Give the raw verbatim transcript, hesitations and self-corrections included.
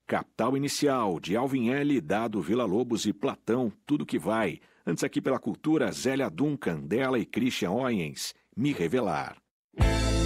Capital Inicial, de Alvin L., Dado Villa-Lobos e Platão, Tudo Que Vai. Antes aqui pela Cultura, Zélia Duncan, dela e Christian Oyens, Me Revelar.